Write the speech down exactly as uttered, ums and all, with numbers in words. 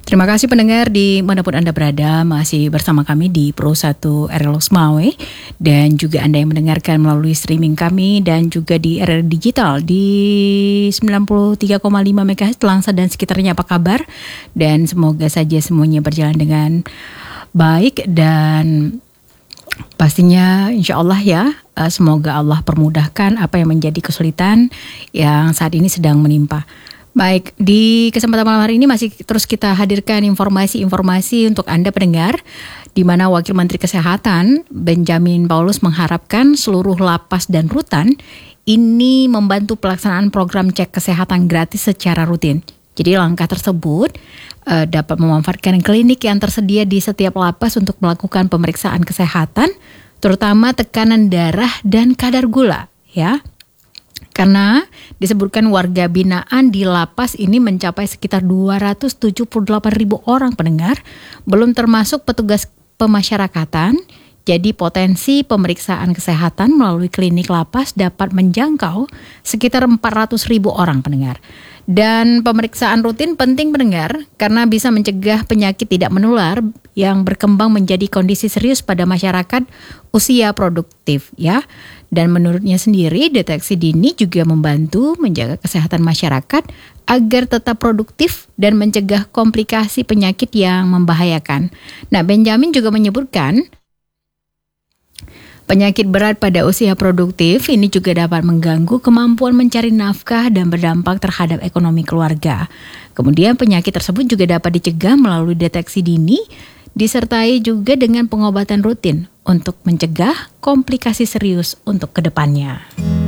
Terima kasih pendengar di manapun Anda berada, masih bersama kami di Pro satu R L Smawe, dan juga Anda yang mendengarkan melalui streaming kami dan juga di R R Digital di sembilan puluh tiga koma lima megahertz Langsa dan sekitarnya. Apa kabar? Dan semoga saja semuanya berjalan dengan baik dan pastinya insya Allah ya, semoga Allah permudahkan apa yang menjadi kesulitan yang saat ini sedang menimpa. Baik, di kesempatan malam hari ini masih terus kita hadirkan informasi-informasi untuk Anda pendengar, di mana Wakil Menteri Kesehatan Benjamin Paulus mengharapkan seluruh lapas dan rutan ini membantu pelaksanaan program cek kesehatan gratis secara rutin. Jadi langkah tersebut uh, dapat memanfaatkan klinik yang tersedia di setiap lapas untuk melakukan pemeriksaan kesehatan, terutama tekanan darah dan kadar gula, ya. Karena disebutkan warga binaan di lapas ini mencapai sekitar dua ratus tujuh puluh delapan ribu orang pendengar, belum termasuk petugas pemasyarakatan. Jadi potensi pemeriksaan kesehatan melalui klinik lapas dapat menjangkau sekitar empat ratus ribu orang pendengar. Dan pemeriksaan rutin penting pendengar karena bisa mencegah penyakit tidak menular yang berkembang menjadi kondisi serius pada masyarakat usia produktif, ya. Dan menurutnya sendiri, deteksi dini juga membantu menjaga kesehatan masyarakat agar tetap produktif dan mencegah komplikasi penyakit yang membahayakan. Nah, Benjamin juga menyebutkan penyakit berat pada usia produktif ini juga dapat mengganggu kemampuan mencari nafkah dan berdampak terhadap ekonomi keluarga. Kemudian penyakit tersebut juga dapat dicegah melalui deteksi dini, disertai juga dengan pengobatan rutin untuk mencegah komplikasi serius untuk kedepannya.